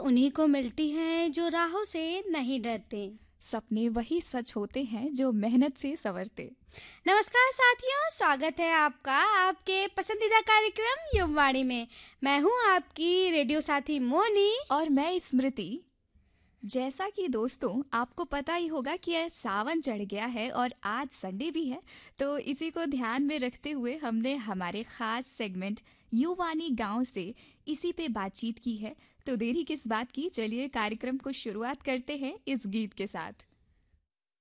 उन्हीं को मिलती हैं जो राहों से नहीं डरते। सपने वही सच होते हैं जो मेहनत से संवरते। नमस्कार साथियों, स्वागत है आपका आपके पसंदीदा कार्यक्रम युववाणी में। मैं हूँ आपकी रेडियो साथी मोनी। और मैं स्मृति। जैसा कि दोस्तों आपको पता ही होगा कि यह सावन चढ़ गया है और आज संडे भी है, तो इसी को ध्यान में रखते हुए हमने हमारे खास सेगमेंट युवानी गांव से इसी पे बातचीत की है। तो देरी किस बात की, चलिए कार्यक्रम को शुरुआत करते हैं इस गीत के साथ।